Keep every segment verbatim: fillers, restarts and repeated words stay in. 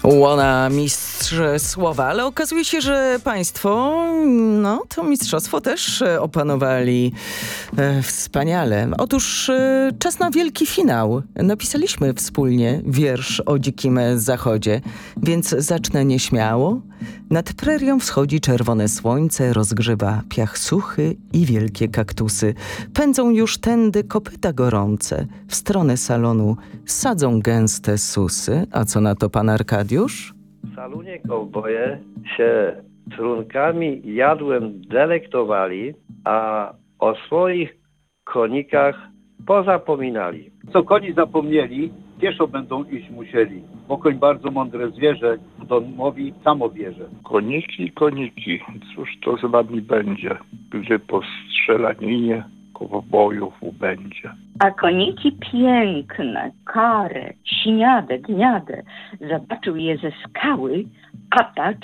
Łona mistrz słowa, ale okazuje się, że państwo, no to mistrzostwo też opanowali e, wspaniale. Otóż e, czas na wielki finał. Napisaliśmy wspólnie wiersz o dzikim zachodzie, więc zacznę nieśmiało. Nad prerią wschodzi czerwone słońce, rozgrzewa piach suchy i wielkie kaktusy. Pędzą już tędy kopyta gorące, w stronę salonu sadzą gęste susy. A co na to pan Arkadiusz? W salonie kowboje się trunkami jadłem delektowali, a o swoich konikach pozapominali. Co koni zapomnieli, pieszo będą iść musieli, bo koń bardzo mądre zwierzę, domowi samo bierze. Koniki, koniki, cóż to z wami będzie, gdy po strzelaninie kowbojów ubędzie. A koniki piękne, kare, śniade, gniade, zobaczył je ze skały, a patrz,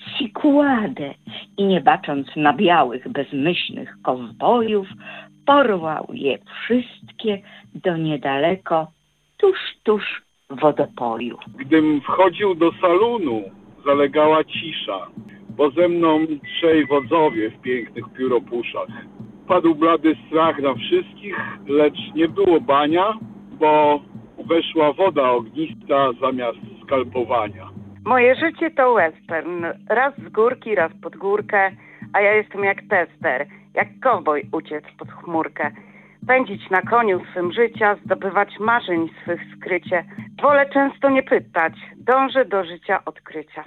sikładę. I nie bacząc na białych, bezmyślnych kowbojów, porwał je wszystkie do niedaleko, tuż, tuż wodopoju. Gdym wchodził do salonu, zalegała cisza, bo ze mną trzej wodzowie w pięknych pióropuszach. Padł blady strach na wszystkich, lecz nie było bania, bo weszła woda ognista zamiast skalpowania. Moje życie to western. Raz z górki, raz pod górkę, a ja jestem jak tester, jak kowboj uciec pod chmurkę. Pędzić na koniu swym życia, zdobywać marzeń swych skrycie. Wolę często nie pytać, dążę do życia odkrycia.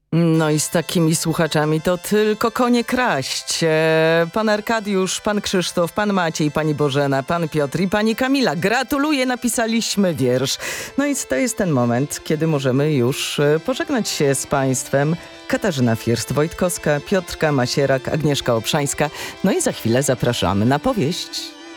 No i z takimi słuchaczami to tylko konie kraść. E, pan Arkadiusz, pan Krzysztof, pan Maciej, pani Bożena, pan Piotr i pani Kamila. Gratuluję, napisaliśmy wiersz. No i to jest ten moment, kiedy możemy już pożegnać się z państwem. Katarzyna First-Wojtkowska, Piotrka Masierak, Agnieszka Obszańska. No i za chwilę zapraszamy na powieść.